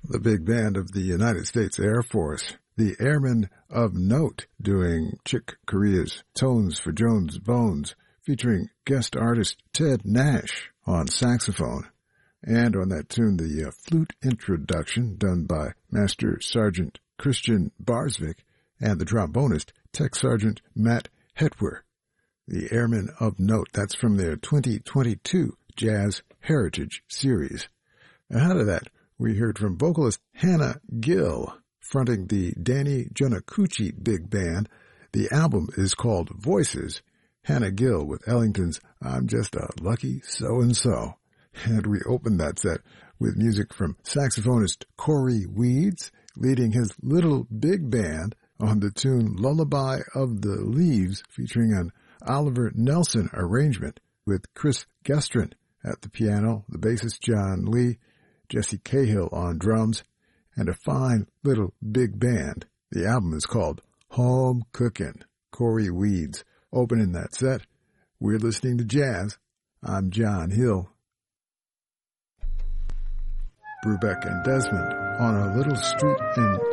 the big band of the United States Air Force, the Airmen of Note, doing Chick Corea's Tones for Jones Bones, featuring guest artist Ted Nash on saxophone. And on that tune, the flute introduction done by Master Sergeant Christian Barsvik and the trombonist Tech Sergeant Matt Hetwer. The Airmen of Note, that's from their 2022 Jazz Heritage Series. Ahead of that, we heard from vocalist Hannah Gill, fronting the Danny Jonacucci Big Band. The album is called Voices. Hannah Gill with Ellington's I'm Just a Lucky So-and-So. And we opened that set with music from saxophonist Corey Weeds, leading his little big band on the tune Lullaby of the Leaves, featuring an Oliver Nelson arrangement with Chris Gestrin at the piano, the bassist John Lee, Jesse Cahill on drums, and a fine little big band. The album is called Home Cookin'. Corey Weeds opening that set. We're listening to jazz. I'm John Hill. Brubeck and Desmond on a little street in